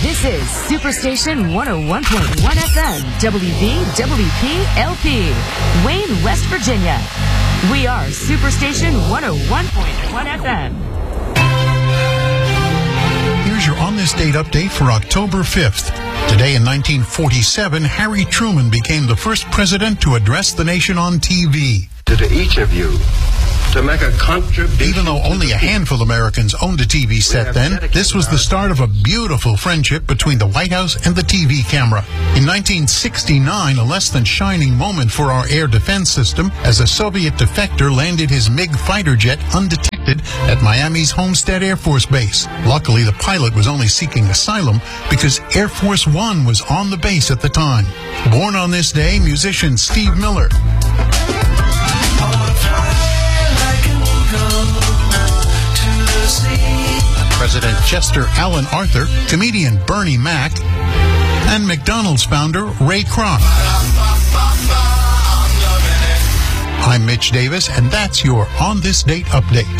This is Superstation 101.1 FM, WVWP-LP, Wayne, West Virginia. We are Superstation 101.1 FM. Here's your On This Date update for October 5th. Today in 1947, Harry Truman became the first president to address the nation on TV. To each of you, to make a contribution. Even though only a handful of Americans owned a TV set then, this was the start of a beautiful friendship between the White House and the TV camera. In 1969, a less than shining moment for our air defense system as a Soviet defector landed his MiG fighter jet undetected at Miami's Homestead Air Force Base. Luckily, the pilot was only seeking asylum because Air Force One was on the base at the time. Born on this day, musician Steve Miller. President Chester Alan Arthur, comedian Bernie Mac, and McDonald's founder Ray Kroc. I'm Mitch Davis, and that's your On This Date update.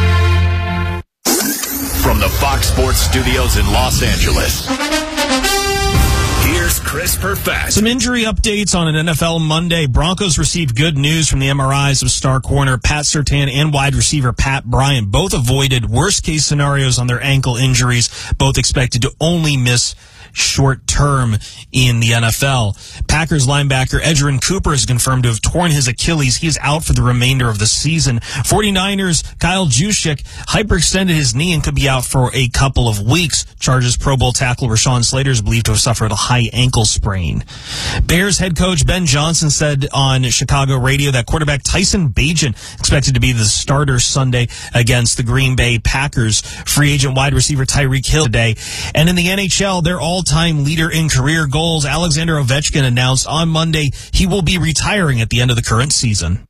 From the Fox Sports Studios in Los Angeles, here's Chris Perfett. Some injury updates on an NFL Monday. Broncos received good news from the MRIs of star corner Pat Surtain and wide receiver Pat Bryant. Both avoided worst-case scenarios on their ankle injuries, both expected to only miss short term in the NFL. Packers linebacker Edgerrin Cooper is confirmed to have torn his Achilles. He is out for the remainder of the season. 49ers Kyle Juszczyk hyperextended his knee and could be out for a couple of weeks. Chargers Pro Bowl tackle Rashawn Slater is believed to have suffered a high ankle sprain. Bears head coach Ben Johnson said on Chicago radio that quarterback Tyson Bagent expected to be the starter Sunday against the Green Bay Packers. Free agent wide receiver Tyreek Hill today. And in the NHL, their all-time leader in career goals, Alexander Ovechkin, announced on Monday he will be retiring at the end of the current season.